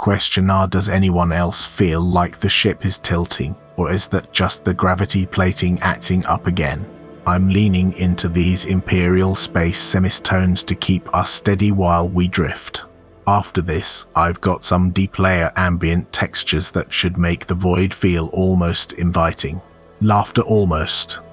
question are, does anyone else feel like the ship is tilting, or is that just the gravity plating acting up again? I'm leaning into these Imperial space semitones to keep us steady while we drift. After this, I've got some deep layer ambient textures that should make the void feel almost inviting. Laughter almost.